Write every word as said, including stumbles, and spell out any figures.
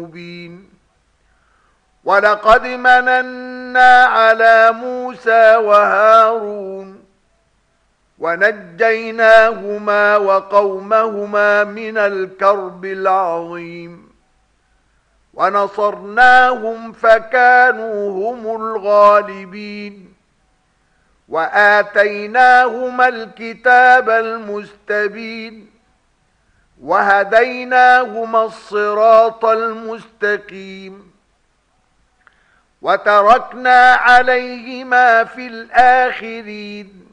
مبين. ولقد مننا على موسى وهارون ونجيناهما وقومهما من الكرب العظيم ونصرناهم فكانوا هم الغالبين. وآتيناهما الكتاب المستبين وهديناهما الصراط المستقيم وتركنا عليهما في الآخرين